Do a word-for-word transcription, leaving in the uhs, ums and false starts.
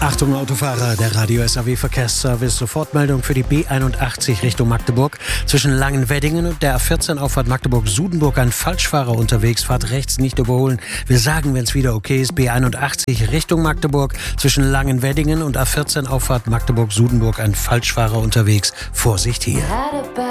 Achtung Autofahrer, der Radio S A W Verkehrsservice, Sofortmeldung für die B einundachtzig Richtung Magdeburg. Zwischen Langenweddingen und der A vierzehn Auffahrt Magdeburg-Sudenburg ein Falschfahrer unterwegs, Fahrt rechts nicht überholen. Wir sagen, wenn es wieder okay ist, B einundachtzig Richtung Magdeburg. Zwischen Langenweddingen und A vierzehn Auffahrt Magdeburg-Sudenburg ein Falschfahrer unterwegs. Vorsicht hier.